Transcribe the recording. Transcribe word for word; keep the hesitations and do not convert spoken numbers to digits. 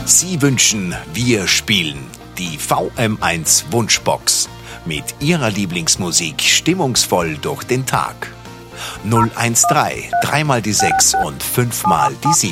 Sie wünschen, wir spielen die V M eins Wunschbox mit Ihrer Lieblingsmusik stimmungsvoll durch den Tag. null eins drei, dreimal die sechs und fünfmal die sieben.